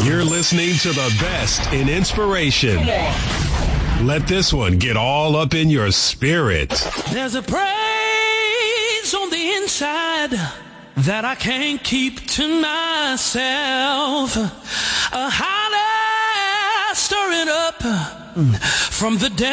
You're listening to the best in inspiration. Let this one get all up in your spirit. There's a praise on the inside that I can't keep to myself. A holler stirring up from the depths